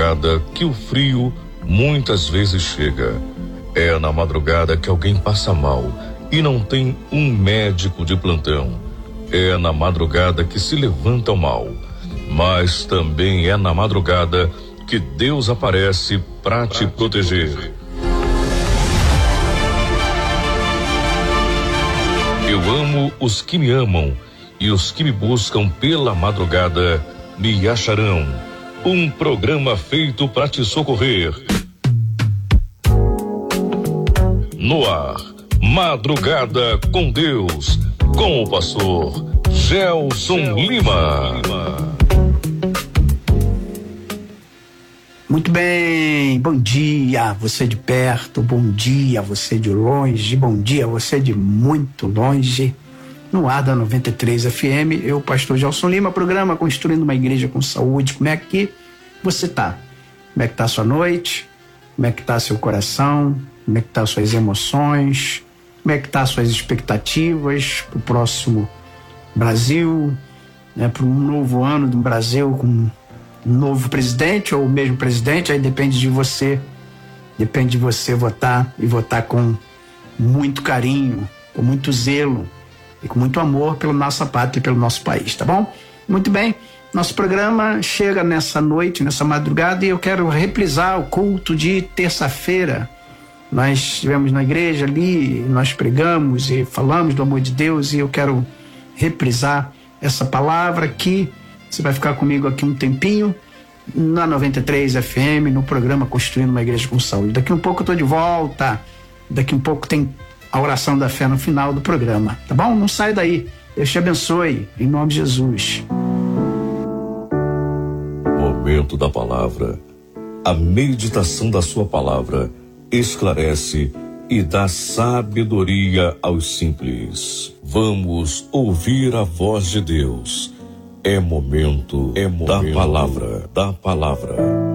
madrugada que o frio muitas vezes chega. É na madrugada que alguém passa mal e não tem um médico de plantão. É na madrugada que se levanta o mal. Mas também é na madrugada que Deus aparece para te proteger. Eu amo os que me amam, e os que me buscam pela madrugada me acharão. Um programa feito para te socorrer. No ar, Madrugada com Deus, com o pastor Gelson Lima. Muito bem, bom dia você de perto, bom dia você de longe, bom dia você de muito longe. No ar da 93 FM, eu, pastor Gelson Lima, programa Construindo uma Igreja com Saúde. Como é que você tá? Como é que tá a sua noite? Como é que tá seu coração? Como é que tá suas emoções? Como é que tá suas expectativas para o próximo Brasil, né, para um novo ano do Brasil com um novo presidente ou o mesmo presidente? Aí depende de você votar e votar com muito carinho, com muito zelo e com muito amor pela nossa pátria e pelo nosso país, tá bom? Muito bem, nosso programa chega nessa noite, nessa madrugada, e eu quero reprisar o culto de terça-feira. Nós estivemos na igreja ali, nós pregamos e falamos do amor de Deus, e eu quero reprisar essa palavra aqui. Você vai ficar comigo aqui um tempinho, na 93 FM, no programa Construindo uma Igreja com Saúde. Daqui um pouco eu estou de volta, daqui um pouco tem a oração da fé no final do programa, tá bom? Não sai daí, Deus te abençoe, em nome de Jesus. Momento da palavra. A meditação da sua palavra esclarece e dá sabedoria aos simples. Vamos ouvir a voz de Deus. É momento da palavra.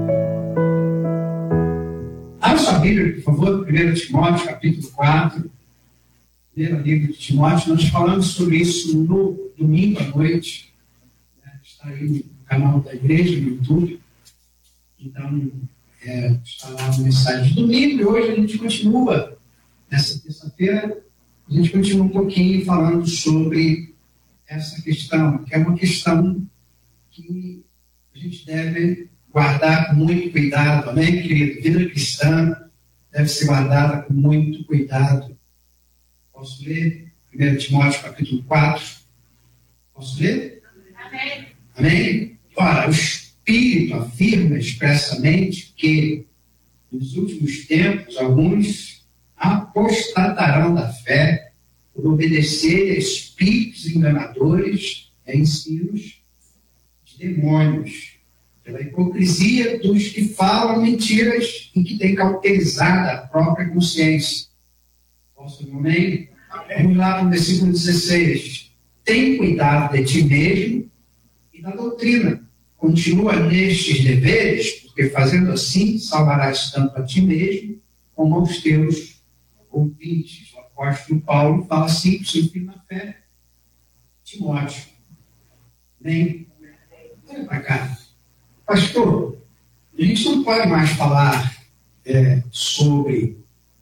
Abra sua Bíblia, por favor, 1 Timóteo, capítulo 4. Primeiro livro de Timóteo. Nós falamos sobre isso no domingo à noite. Está aí no canal da igreja, no YouTube. Então, está lá a mensagem de domingo, e hoje a gente continua, nessa terça-feira, a gente continua um pouquinho falando sobre essa questão, que é uma questão que a gente deve guardar com muito cuidado, amém, querido? Vida cristã deve ser guardada com muito cuidado. Posso ler? 1 Timóteo, capítulo 4. Posso ler? Amém. Amém? Ora, o Espírito afirma expressamente que, nos últimos tempos, alguns apostatarão da fé por obedecer a espíritos enganadores e ensinos de demônios, pela hipocrisia dos que falam mentiras e que têm cauterizado a própria consciência. Posso ler? Amém? Vamos lá no versículo 16. Tem cuidado de ti mesmo e da doutrina. Continua nestes deveres, porque fazendo assim salvarás tanto a ti mesmo como aos teus ouvintes. O apóstolo Paulo fala assim para o seu filho na fé, Timóteo. Amém? Olha para cá. Pastor, a gente não pode mais falar sobre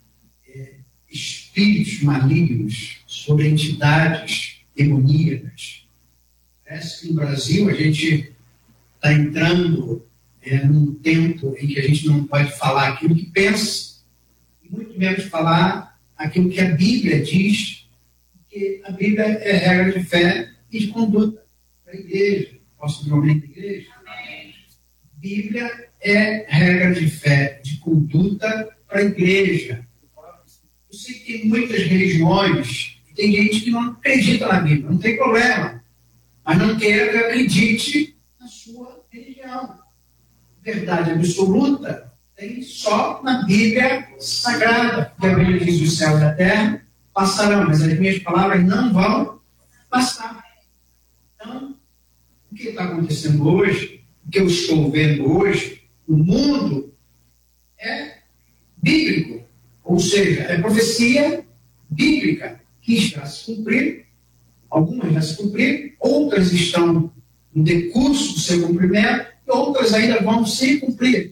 espíritos malignos, sobre entidades demoníacas. Parece que no Brasil a gente está entrando num tempo em que a gente não pode falar aquilo que pensa, e muito menos falar aquilo que a Bíblia diz, porque a Bíblia é regra de fé e de conduta para a igreja. Posso ver o nome da igreja? Amém. Bíblia é regra de fé, de conduta para a igreja. Eu sei que tem muitas religiões, tem gente que não acredita na Bíblia, não tem problema, mas não quer que acredite na sua religião. Verdade absoluta tem só na Bíblia Sagrada, que a Bíblia diz: o céu e a terra passarão, mas as minhas palavras não vão passar. Então, o que está acontecendo hoje, o que eu estou vendo hoje, o mundo é bíblico, ou seja, é profecia bíblica que está se cumprindo. Algumas já se cumpriram, outras estão no decurso do seu cumprimento, e outras ainda vão se cumprir.